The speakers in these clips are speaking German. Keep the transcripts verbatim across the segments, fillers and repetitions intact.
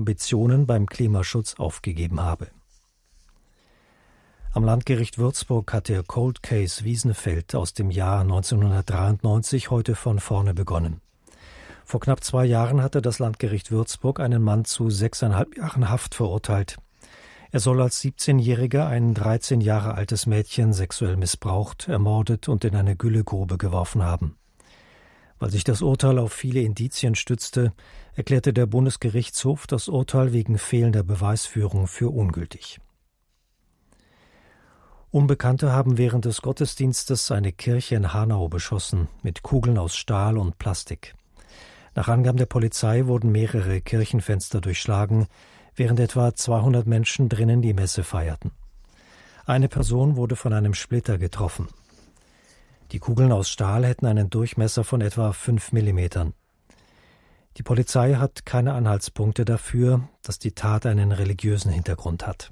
Ambitionen beim Klimaschutz aufgegeben habe. Am Landgericht Würzburg hat der Cold Case Wiesenfeld aus dem Jahr neunzehnhundertdreiundneunzig heute von vorne begonnen. Vor knapp zwei Jahren hatte das Landgericht Würzburg einen Mann zu sechseinhalb Jahren Haft verurteilt. Er soll als siebzehnjähriger ein dreizehn Jahre altes Mädchen sexuell missbraucht, ermordet und in eine Güllegrube geworfen haben. Weil sich das Urteil auf viele Indizien stützte, erklärte der Bundesgerichtshof das Urteil wegen fehlender Beweisführung für ungültig. Unbekannte haben während des Gottesdienstes eine Kirche in Hanau beschossen, mit Kugeln aus Stahl und Plastik. Nach Angaben der Polizei wurden mehrere Kirchenfenster durchschlagen, während etwa zweihundert Menschen drinnen die Messe feierten. Eine Person wurde von einem Splitter getroffen. Die Kugeln aus Stahl hätten einen Durchmesser von etwa fünf Millimetern. Die Polizei hat keine Anhaltspunkte dafür, dass die Tat einen religiösen Hintergrund hat.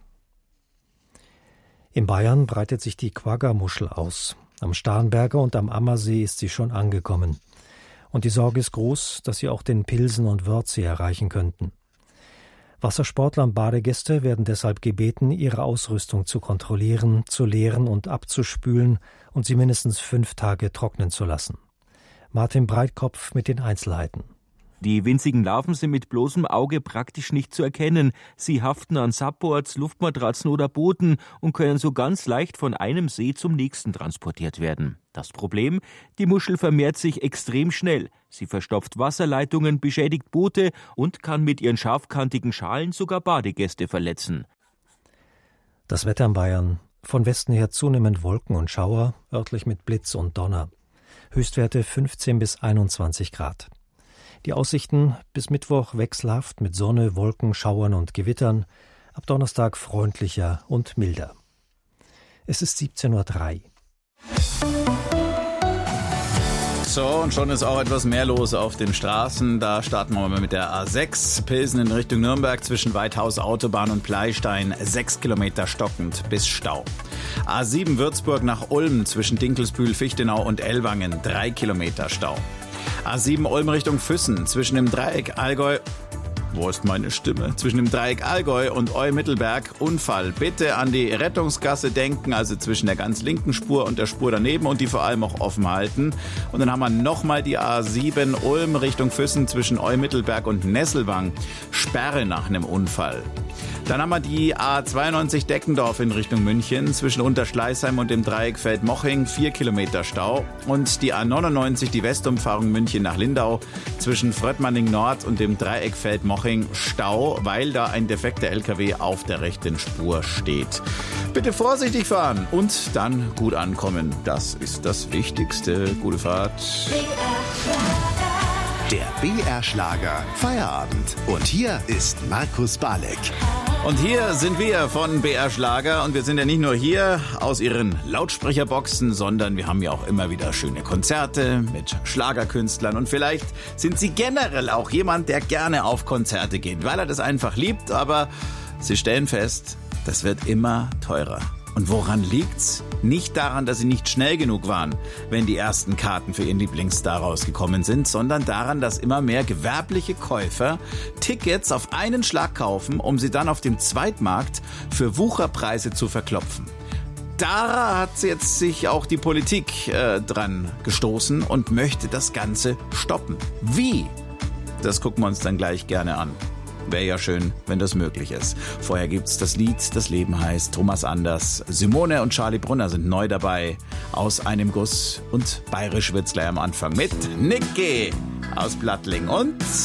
In Bayern breitet sich die Quagga-Muschel aus. Am Starnberger und am Ammersee ist sie schon angekommen. Und die Sorge ist groß, dass sie auch den Pilsen- und Wörthsee erreichen könnten. Wassersportler und Badegäste werden deshalb gebeten, ihre Ausrüstung zu kontrollieren, zu leeren und abzuspülen und sie mindestens fünf Tage trocknen zu lassen. Martin Breitkopf mit den Einzelheiten. Die winzigen Larven sind mit bloßem Auge praktisch nicht zu erkennen. Sie haften an Supports, Luftmatratzen oder Booten und können so ganz leicht von einem See zum nächsten transportiert werden. Das Problem? Die Muschel vermehrt sich extrem schnell. Sie verstopft Wasserleitungen, beschädigt Boote und kann mit ihren scharfkantigen Schalen sogar Badegäste verletzen. Das Wetter in Bayern. Von Westen her zunehmend Wolken und Schauer, örtlich mit Blitz und Donner. Höchstwerte fünfzehn bis einundzwanzig Grad. Die Aussichten bis Mittwoch wechselhaft mit Sonne, Wolken, Schauern und Gewittern, ab Donnerstag freundlicher und milder. Es ist siebzehn Uhr drei. So, und schon ist auch etwas mehr los auf den Straßen. Da starten wir mal mit der A sechs. Pilsen in Richtung Nürnberg zwischen Weithaus Autobahn und Pleistein. Sechs Kilometer stockend bis Stau. A sieben Würzburg nach Ulm zwischen Dinkelsbühl, Fichtenau und Ellwangen. Drei Kilometer Stau. A sieben Ulm Richtung Füssen zwischen dem Dreieck Allgäu... Wo ist meine Stimme? Zwischen dem Dreieck Allgäu und Eu-Mittelberg Unfall. Bitte an die Rettungsgasse denken, also zwischen der ganz linken Spur und der Spur daneben und die vor allem auch offen halten. Und dann haben wir nochmal die A sieben Ulm Richtung Füssen zwischen Eu-Mittelberg und Nesselwang. Sperre nach einem Unfall. Dann haben wir die A zweiundneunzig Deckendorf in Richtung München zwischen Unterschleißheim und dem Dreieck Feldmoching, vier Kilometer Stau. Und die A neunundneunzig, die Westumfahrung München nach Lindau zwischen Fröttmanning Nord und dem Dreieck Feldmoching, Stau, weil da ein defekter L K W auf der rechten Spur steht. Bitte vorsichtig fahren und dann gut ankommen. Das ist das Wichtigste. Gute Fahrt. Der B R-Schlager Feierabend. Und hier ist Markus Balek. Und hier sind wir von B R Schlager und wir sind ja nicht nur hier aus ihren Lautsprecherboxen, sondern wir haben ja auch immer wieder schöne Konzerte mit Schlagerkünstlern und vielleicht sind Sie generell auch jemand, der gerne auf Konzerte geht, weil er das einfach liebt, aber Sie stellen fest, das wird immer teurer. Und woran liegt's? Nicht daran, dass sie nicht schnell genug waren, wenn die ersten Karten für ihren Lieblingsstar rausgekommen sind, sondern daran, dass immer mehr gewerbliche Käufer Tickets auf einen Schlag kaufen, um sie dann auf dem Zweitmarkt für Wucherpreise zu verklopfen. Da hat jetzt sich auch die Politik äh, dran gestoßen und möchte das Ganze stoppen. Wie? Das gucken wir uns dann gleich gerne an. Wäre ja schön, wenn das möglich ist. Vorher gibt's das Lied, das Leben heißt, Thomas Anders, Simone und Charlie Brunner sind neu dabei. Aus einem Guss und bayerisch wird's gleich am Anfang mit Niki aus Plattling und